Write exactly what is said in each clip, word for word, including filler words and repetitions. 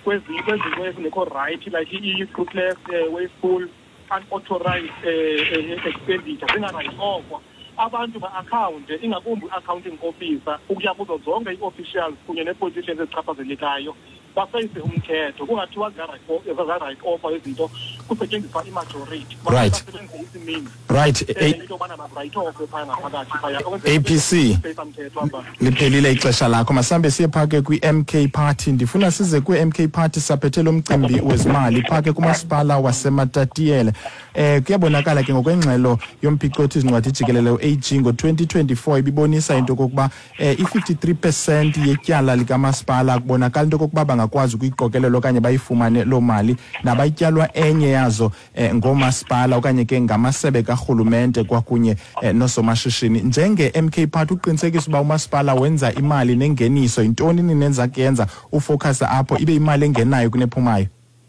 kwezinto ezingekho right like i-fruitless wasteful unauthorized expenditure zingarayithokwa abantu ba-account ingakumbi accounting officer ukuya kuzo zonke i-officials kunye ne-positions ezichaphazelekayo bafeyise umthetho kungathiwa za-right offer izinto kusetyenziswa i-majority right right A P C liphelile ixesha lakho masambe siye phake kwi-M K Party ndifuna size kwi-M K Party saphethe lo mcimbi wezimali phake kumasipala waseMatatiyele eh kuyabonakala ke ngokwengxelo yomphicothi izincwadi jikelele u-A G ngo-twenty twenty-four ibibonisa into kokuba eh i-fifty-three percent yetyala likamasipala kubonakala into kokuba bangakwazi ukuyiqokelela okanye bayifumane lo mali nabayityalwa enye yazo eh, ngomasipala okanye ke ngamasebe karhulumente kwakunye eh, nosomashishini njenge M K Party uqinisekisa uba umasipala wenza imali nengeniso intoni ninenza kuyenza ufocus apho ibe imali engenayo kunephumayo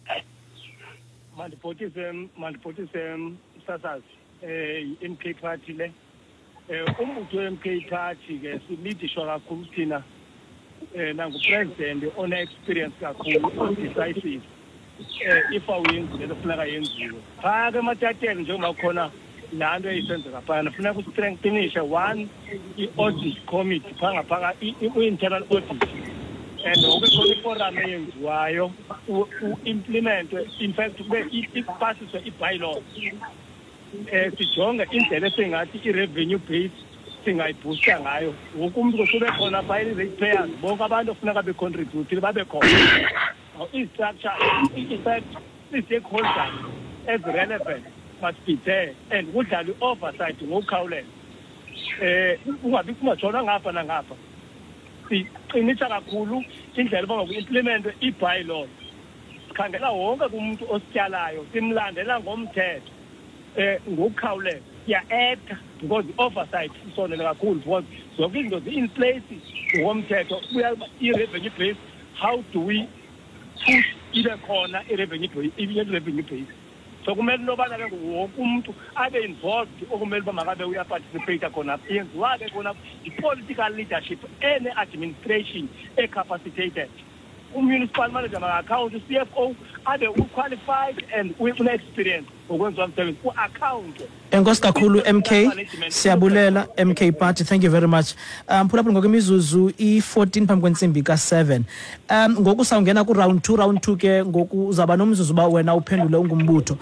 mandipotise mandipotise sasazi eh M K Party le eh umuntu we M K Party ke silidishwa kakhulu thina eh nangu president ona experience kakhulu decisive eh if awuyenzi le funeka yenziwe phaka eMatatiyele njengoba khona lanto eyisenzeka phana funeka ustrengthenishe one i-audit committee phanga phaka i-internal audit and okukhona iforum eyenziwayo u-implement in fact kube ipasiswe i-bylaws eh sijonge indlela esingathi i-revenue base singayiboosta ngayo wonke umuntu kube khona pha i-ratepayers bonke abantu kufuneka becontribute babe khona i-structure i-effect i-stakeholders as relevant must be there and kudlala i-oversight ngokukhawulela eh ungabi kumajona ngapha nangapha siqinisa kakhulu indlela bangaku-implement i-bylaws sikhangela wonke kumuntu osityalayo simlandela ngomthetho eh ngokukhawulela siya-acta because i-oversight isonele kakhulu because zonke izinto zi-in place ngokomthetho i-revenue base how do we push ibe khona i-revenue base so kumele lobana ke wonke umuntu abe involved okumele uba makabe uyaparticipate khona yenziwa-ke khona i-political leadership ene administration e-capacitated umunicipal manager ma-account u-C F O abe u-qualified and une-experience ngokwenziwa msebenzi u-account enkosi kakhulu M K siyabulela M K Party thank you very much um phulaphula ngokwemizuzu i-fourteen phambi kwentsimbi ka-seven um ngoku sawungena ku-round two round two ke ngoku uzaba nomzuzu uba wena uphendule ungumbutho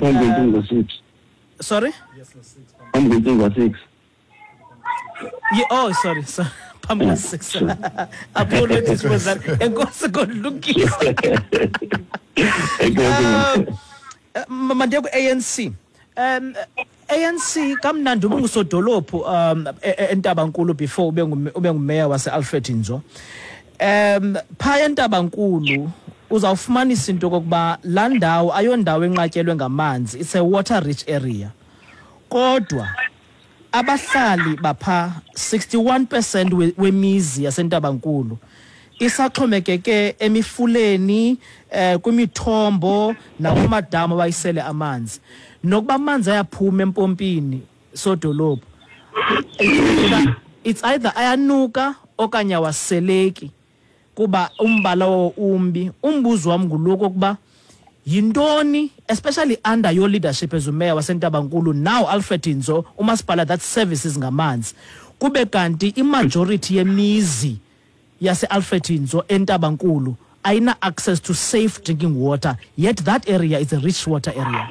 sorry six oh sorry sorry phambi six apologies for that enkosi kodlukisa mandiya ku-A N C um A N C kamnandi ubungusodolophu um eNtabankulu before ube ube ngumeya wase-Alfred Nzo um phaya eNtabankulu uzawufumanisa into kokuba laa ndawo ayondawo enqatyelwe ngamanzi it's a water rich area kodwa abahlali bapha sixty-one percent wemizi yaseNtabankulu isaxhomekeke emifuleni eh kwimithombo nakumadama bayisele amanzi nokuba amanzi ayaphuma empompini sodolophu it's either ayanuka okanye awaseleki kuba umbala umbi umbuzo wami nguloko ukuba yintoni especially under your leadership as umeya waseNtabankulu now Alfred Nzo umasipala that services ngamanzi kube kanti imajority yemizi yase-Alfred Nzo eNtabankulu ayina access to safe drinking water yet that area is a rich water area.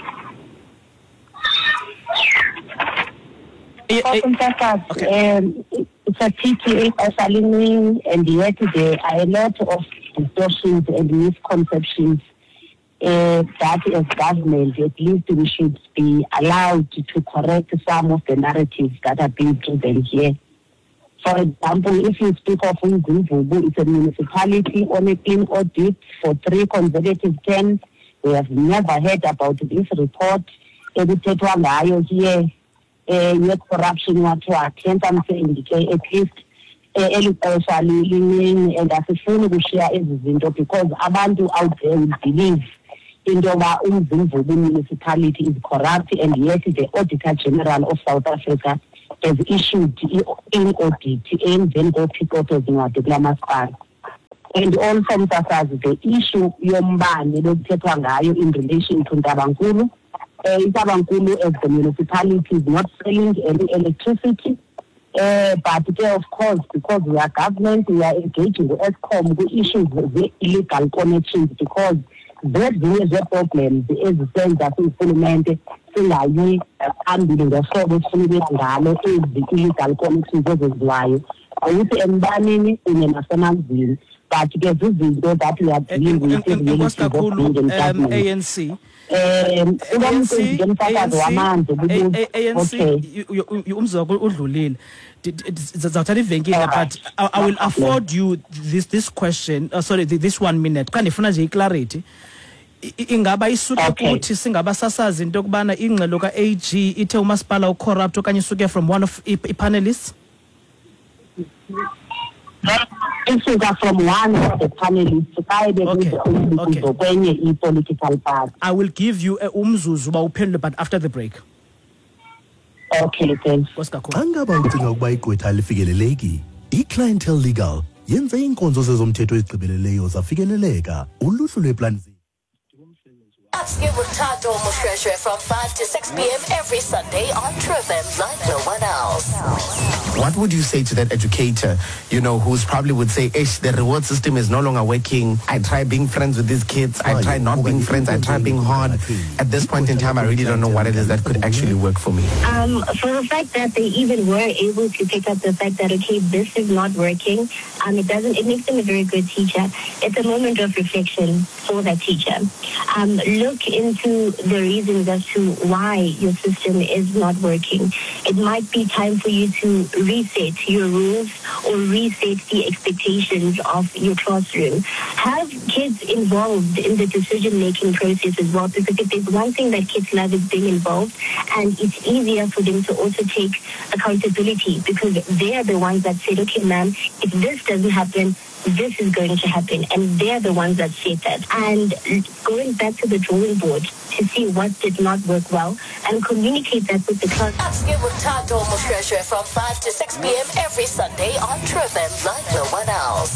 Okay. Um, it's a pity and yet there are a lot of distortions and misconceptions uh, that as government at least we should be allowed to, to correct some of the narratives that are being driven here. For example, if you speak of Umzimvubu, it's a municipality on a clean audit for three consecutive terms. We have never heard about this report. Edithetwa ngayo here, yet corruption watu attend something at least elixesha liningi and asifuni ukushare ezi zinto because abantu out there will believe into yoba Umzimvubu municipality is corrupt and yet the Auditor General of South Africa has issued in audit emveni kophicotho zincwadi kulamasipala. And also msasazi the issue yombane lokuthethwa ngayo in relation to Ntabankulu. Uh, Ntabankulu as the municipality is not selling any electricity. Uh, but uh, of course, because we are government, we are engaging with ESCOM with issues with illegal connections because those are problems as sense that implement singayi phambili ngohlobo esifuneka ngalo ezi illegal connections ezenziwayo awuthi embanini kunye nasemanzini but ke zizinto that we are dealing with inkosi kakhulu um A N C um A N C umzwa udlulile zawuthatha ivenkile but I will afford you this this question uh, sorry this one minute xa ndifuna nje i-clarity ingaba isuke kuthi singaba sasazi into kubana ingxelo ka A G ithe umasipala ucorrupt okanye isuke from one of i-panelists isuka from one of the panelists okay. Kwenye i-political party. I will give you a umzuzu ba uphendule but after the break. Okay, thanks. Angaba ucinga ukuba igqwetha lifikeleleki i-Clientele Legal yenze inkonzo zezomthetho ezigqibeleleyo zafikeleleka uluhlu lweplan. Upskill with Tato Mushreshe from five to six p.m. every Sunday on True F M like no one else. What would you say to that educator, you know, who's probably would say, Ish, the reward system is no longer working. I try being friends with these kids. I try not being friends. I try being hard. At this point in time, I really don't know what it is that could actually work for me. Um, for the fact that they even were able to pick up the fact that, okay, this is not working, um, it doesn't, it makes them a very good teacher. It's a moment of reflection for that teacher. Um, look into the reasons as to why your system is not working. It might be time for you to reset your rules or reset the expectations of your classroom. Have kids involved in the decision-making process as well, because if there's one thing that kids love is being involved, and it's easier for them to also take accountability because they're the ones that said, okay, ma'am, if this doesn't happen, this is going to happen, and they're the ones that said that. And going back to the drawing board to see what did not work well and communicate that with the class. Upskill with Tato Mushreshe from five to six p.m. every Sunday on True F M like no one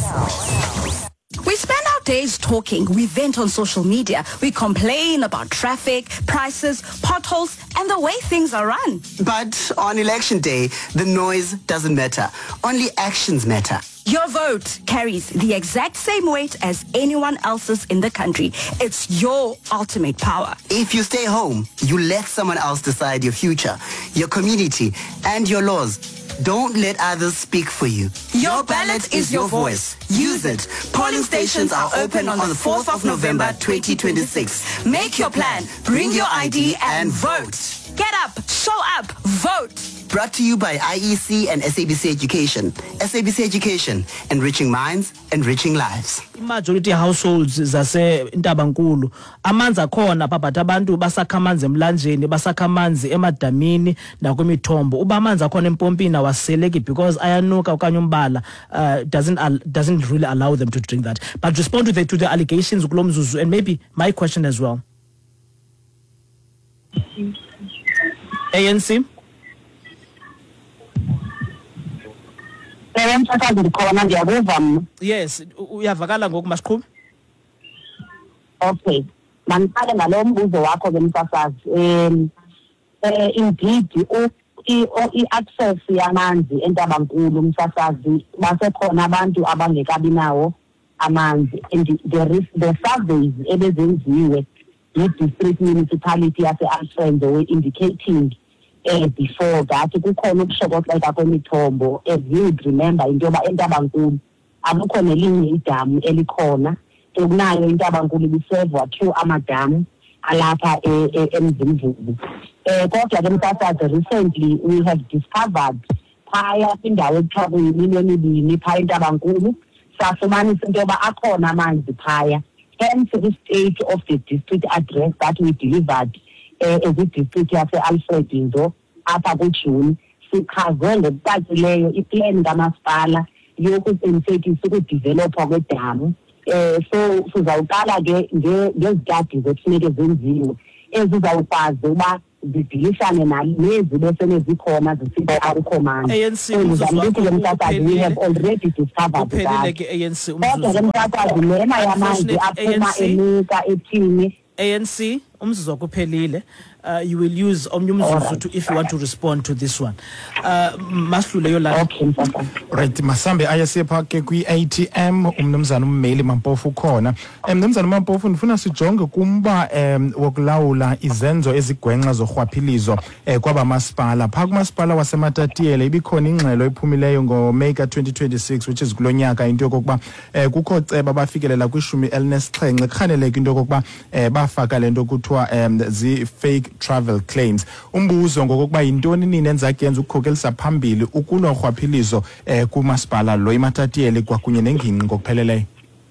else. We spend our days talking, we vent on social media, we complain about traffic, prices, potholes, and the way things are run. But on election day, the noise doesn't matter. Only actions matter. Your vote carries the exact same weight as anyone else's in the country. It's your ultimate power. If you stay home, you let someone else decide your future, your community, and your laws. Don't let others speak for you. Your, your ballot, ballot is your voice. Use it. Polling stations are open on the fourth of November, twenty twenty-six. Make your plan, bring your I D, and vote. Get up, show up, vote. Brought to you by I E C and S A B C Education. S A B C Education, enriching minds, enriching lives. Majority households zase Ntabankulu amanzi akhona pha but abantu basakha amanzi emlanjeni basakha amanzi emadamini nakwimithombo uba amanzi akhona empompini awaseleki because ayanuka okanye umbala uh, doesn't uh, doesn't really allow them to drink that. But respond to the to the allegations kulomzuzu, and maybe my question as well. A N C. Yes, uyavakala ngoku Masiqhube. Okay. Manqale ngalo mbuzo wakho ke msasazi. Um eh indeed i-access yamanzi eNtabankulu msasazi basekhona abantu abangekabi nawo amanzi, and the the surveys ebezenziwe yi-district municipality yase-Alfred were indicating Uh, before that kukhona ukushokoteka kwemithombo. As you would remember into yoba eNtabankulu akukho nelinye idamu elikhona ekunayo eNtabankulu ibisevwa through amadamu alapha eMzimvubu. Eh kodwa ke msasazi recently we have discovered phaya indawo ekuthiwa kuyimiliyoni ibini phaya eNtabankulu safumanisa into yoba akhona amanzi phaya, hence the state of the district address that we delivered ezidistrict yase-Alfred into apha kuJune sichaze ngokucacileyo iplan kamasipala yokuqinisekisa ukudevelopha kwedamu. Eh so sizawuqala ke ngezitadi zekufuneke zenziwe ezizawukwazi uba zidilishane nalezi bese nezikhona zisibe akukhomanda. A N C umsakazi we have already discovered that. ke A N C Kodwa ke umsakazi lena yamanje aphuma enika ethini. A N C umzuzu kuphelile. Uh, you will use omnye umzuzu to if you want to respond to this one. Uh, Maslule yola. Okay, mfana. Right, Masambe ayasiepha ke kwi A T M umnumzana uMmeli Mampofu khona. Em mnumzana Mampofu ndifuna sijonge kumba em wokulawula izenzo ezigwenxa zorhwaphilizo eh kwaba masipala. Pha kumasipala waseMatatiyele ibikhona ingxelo ephumileyo ngo May ka twenty twenty-six which is kulonyaka into yokuba eh kukho ceba bafikelela kwishumi elinesixhenxe khaneleke into yokuba eh bafaka lento kuthiwa em zi fake travel claims. Umbuzo ngokuba yintoni nini enza kuyenza ukukhokelisa phambili ukulwa rhwaphilizo eh kumasipala lo iMatatiyele kwakunye nengingqi ngokupheleleyo.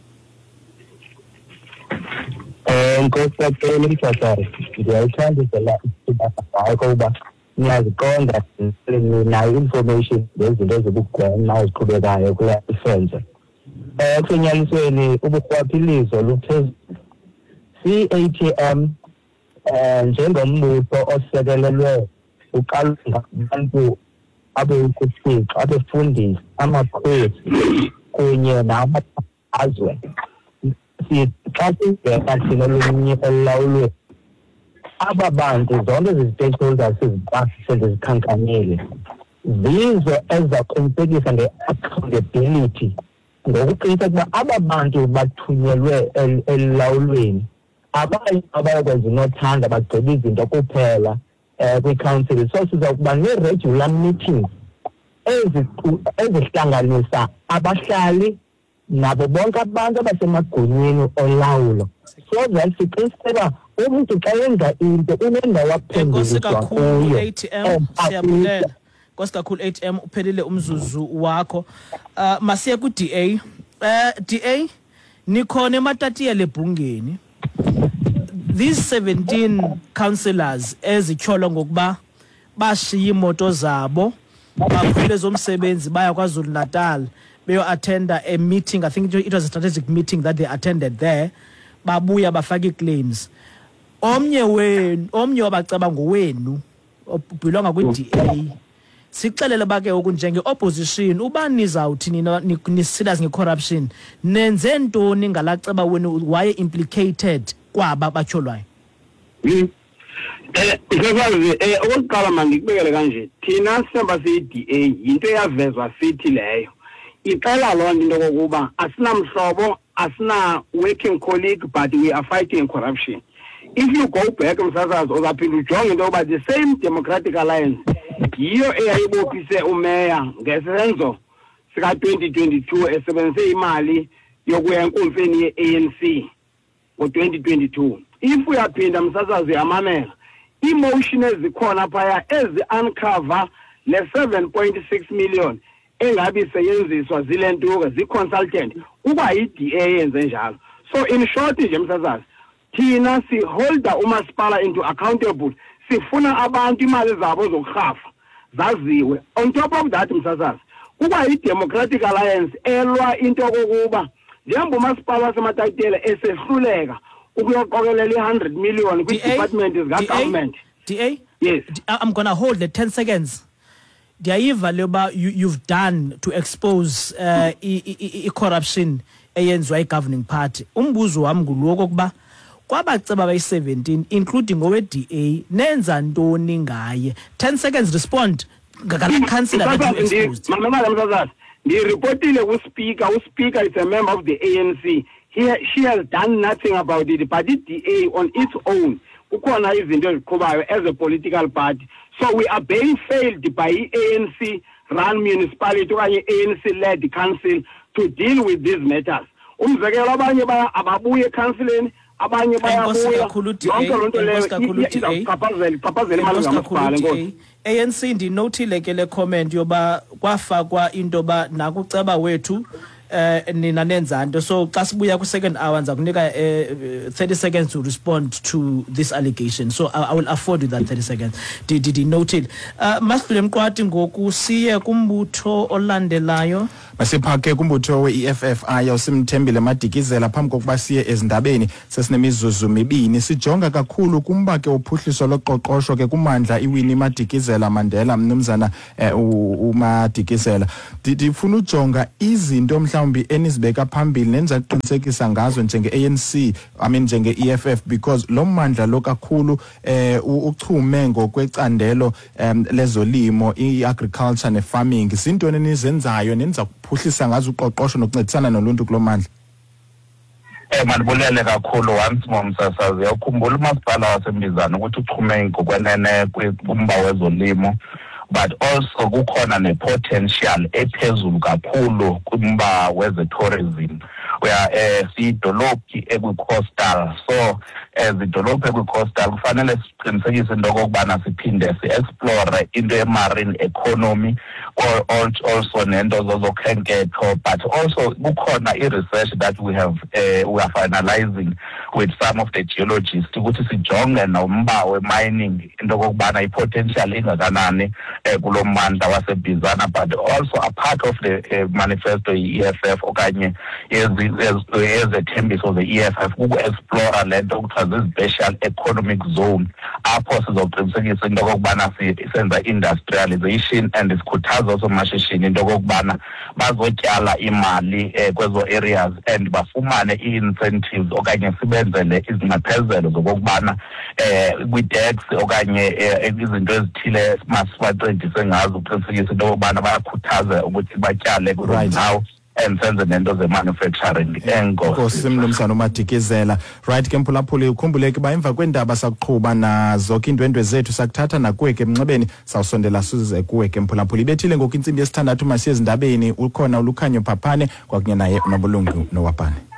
Eh nkosakele mthathayo ngiyayithanda la hayi kuba niyaziqonda nayo information lezinto ezibugwena eziqhubekayo kula defense. Eh kunyanisweni ubukhwaphilizo luphezulu. C A T M eh njengombutho osekelelwe uqala ngabantu abekuthixo abefundisa amakhwezi kunye namazwe xa sibheka thina lomnye elawulwe aba bantu zonke ezi-stakeholders sizipasise zikhankanyile zizo ezaqinisekisa nge-accountability ngokuqinisa ukuba aba bantu bathunyelwe elawulweni abanye abayakwenza unothanda bagqiba izinto kuphela um kwi-council. So sizakuba ne-regular meetings ezihlanganisa abahlali nabo bonke abantu abasemagunyeni olawulo so that siqiniseka umuntu xa yenza into unendawo aphendulisa kuyo. A T M siyabulela Nkosi kakhulu A T M uphelile umzuzu wakho. Uh, masiye ku D A. Uh, D A nikhona eMatatiyele ebhungeni. These seventeen councillors ezityholwa ngokuba bashiya imoto zabo bakhwele zomsebenzi baya kwaZulu Natal beyo attenda a meeting. I think it was a strategic meeting that they attended there. Babuya bafaka claims. Omnye wenu omnye wabaceba ngowenu obhilonga kwi D A. Sixelele bake okunjenge opposition uba nizawuthi nina nisida nge corruption nenze ntoni ngalaceba wenu why implicated kwaba bacholwayo. Mm. Eh ikwazi eh okokuqala manje ngikubekele kanje thina semba siyi D A into eyavezwa sithi leyo icela lo into kokuba asinamhlobo asina working colleague but we are fighting corruption. If you go back msasazi uzaphinda ujonge into yokuba the same Democratic Alliance yiyo eyayibophise umeya ngesenzo sika twenty twenty-two esebenzise imali yokuya enkonfeni ye-A N C ngo twenty twenty-two. If uyaphinda msasazi yamamela emotion ezikhona phaya ezi uncover le seven point six million engabi seyenziswa zilentuka zi-consultant uba yi-D A yenze njalo. So in short nje msasazi thina siholda umasipala into accountable sifuna abantu imali zabo zokurhafa zaziwe. On top of that msasazi kuba yi-Democratic Alliance elwa into kokuba njengoba umasipala waseMatatiyele esehluleka ukuyoqokelela one hundred million kwi-department zika-government. D A? Yes. I'm going to hold the ten seconds. Diaiva leba you, you've done to expose uh, i, i, i corruption eyenziwa i-governing party. Umbuzo wami nguloko kuba kwabaceba bayi seventeen including owe D A nenza ntoni ngaye. ten seconds respond ngala councillor that you exposed. Mamela msasazi ndireportile ku-speaker. U-speaker is a member of the A N C. He, she has done nothing about it, but the D A on its own ukhona izinto eziqhubayo as a political party. So we are being failed by A N C run municipality okanye A N C led council to deal with these matters. Umzekelo abanye baya ababuye councileni abanye bayabuya yonke lonto leyo ichaphazela ichaphazela imali ngamasipala ngoba A N C ndinotile ke le comment yoba kwafakwa into ba nakuceba wethu eh nina nenza nto. So xa sibuya ku second hour ndiza kunika thirty seconds to respond to this allegation. So I, I will afford you that thirty seconds. Did did noted. Uh, Masipile Mqwati ngoku siye kumbutho olandelayo. Masiphake kumbutho we-E F F I uSimthembile Madikizela phambi kokuba siye ezindabeni sesinemizuzu mibini sijonga kakhulu kumba ke uphuhliso loqoqosho ke kumandla iWinnie Madikizela Mandela mnumzana uMadikizela. Ndifuna ujonga izinto mhlawumbi enizibeka phambili nenza qiniseka ngazo njenge-A N C I mean njenge-E F F because lo mandla lo kakhulu eh uchume ngokwecandelo lezolimo i-agriculture ne-farming izinto nizenzayo nenza phuhlisa ngazo uqoqosho nokuncedisana noluntu kulomandla. Eh manibulele kakhulu once more msasazi yakhumbula umasipala wasembizana ukuthi uchume ngokwenene kumba wezolimo but also kukhona ne-potential ephezulu kakhulu kumba weze-tourism where eh sidolophi ekwi-coastal so ezidolophi ekwi-coastal kufanele siqinisekise into okokubana siphinde si-explore into ye-marine economy or also nento zozokhenketho but also kukhona i-research that we have uh, we are finalizing with some of the geologists ukuthi sijonge nomba we-mining into okokubana i-potential ingakanani uh, kulo mmandla wasebizana but also a part of the uh, manifesto ye-E F F okanye ezethembiso ze-E F F kuku-explora le nto kuthiwa zi-special economic zone apho sizoqinisekisa into okokubana senza industrialization and sikhuthaza osomashishini into okokubana bazotyala imali eh, kwezo areas and bafumane ii-incentives okanye sibenzele izinxephezelo zokokubana eh, kwi-tax okanye eh, izinto ezithile masibancedise ngazo uqinisekisa into okokubana bayakhuthaza ukuthi batyale kuloo ndawo and senze nento ze-manufacturing enkosi mnumzana uMadikizela. Right ke mphulaphuli ukhumbuleke ba emva kwendaba sakuqhuba nazo ke indwendwe zethu sakuthatha nakuwe ke emnxebeni sawusondela size kuwe ke mphulaphuli ibethile ngoku intsimbi yesithandathu masiye ezindabeni ukhona uLukhanyo Phaphane kwakunye naye uNobulungu Nowapane.